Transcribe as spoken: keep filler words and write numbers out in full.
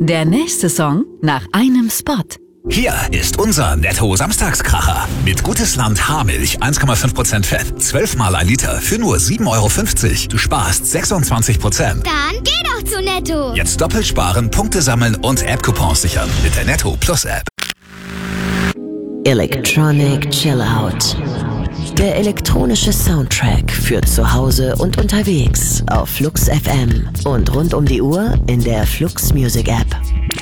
Der nächste Song nach einem Spot. Hier ist unser Netto-Samstagskracher. Mit Gutes Land Haarmilch, eins Komma fünf Prozent Fett, zwölf Mal ein Liter für nur sieben Euro fünfzig. Du sparst sechsundzwanzig Prozent. Dann geh doch zu Netto. Jetzt doppelt sparen, Punkte sammeln und App-Coupons sichern mit der Netto Plus App. Electronic Chill Out. Der elektronische Soundtrack für zu Hause und unterwegs auf Flux F M und rund um die Uhr in der Flux Music App.